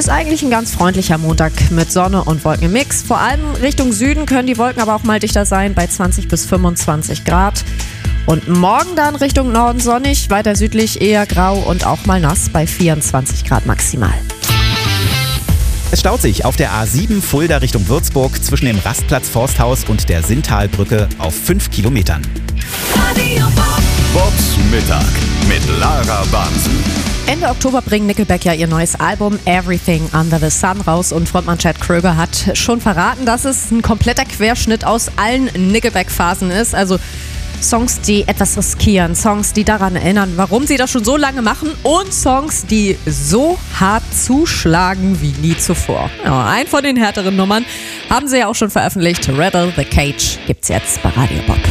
Ist eigentlich ein ganz freundlicher Montag mit Sonne und Wolkenmix. Vor allem Richtung Süden können die Wolken aber auch mal dichter sein bei 20 bis 25 Grad. Und morgen dann Richtung Norden sonnig, weiter südlich eher grau und auch mal nass bei 24 Grad maximal. Es staut sich auf der A7 Fulda Richtung Würzburg zwischen dem Rastplatz Forsthaus und der Sinntalbrücke auf 5 Kilometern. Bobs Mittag mit Lara Bansen. Ende Oktober bringen Nickelback ja ihr neues Album Everything Under the Sun raus und Frontmann Chad Kroeger hat schon verraten, dass es ein kompletter Querschnitt aus allen Nickelback-Phasen ist. Also Songs, die etwas riskieren, Songs, die daran erinnern, warum sie das schon so lange machen und Songs, die so hart zuschlagen wie nie zuvor. Ja, ein von den härteren Nummern haben sie ja auch schon veröffentlicht. Rattle the Cage gibt's jetzt bei Radio Bob.